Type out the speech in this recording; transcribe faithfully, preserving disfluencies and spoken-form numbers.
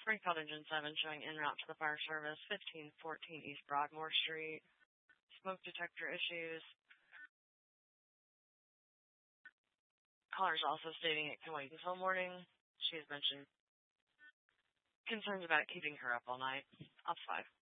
Spring called Engine seven showing en route to the fire service, fifteen fourteen East Broadmoor Street. Smoke detector issues. Caller's also stating it can wait until morning. She has mentioned concerns about it keeping her up all night. Ops five.